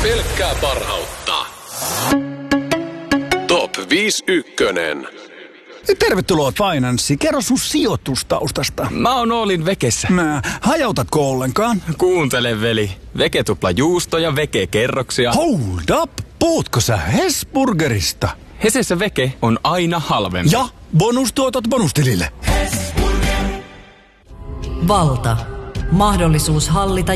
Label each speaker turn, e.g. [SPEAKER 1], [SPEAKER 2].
[SPEAKER 1] Pelkkää parhautta. Top 51.
[SPEAKER 2] Tervetuloa Finanssi. Kerro sun sijoitustaustasta.
[SPEAKER 3] Mä oon Oolin Vekessä.
[SPEAKER 2] Hajautatko ollenkaan?
[SPEAKER 3] Kuuntele, veli. Veke tupla juusto ja Veke kerroksia.
[SPEAKER 2] Hold up! Puhutko sä Hesburgerista?
[SPEAKER 3] Hesessä Veke on aina halvempi.
[SPEAKER 2] Ja bonustuotot bonustilille.
[SPEAKER 4] Valta. Mahdollisuus hallita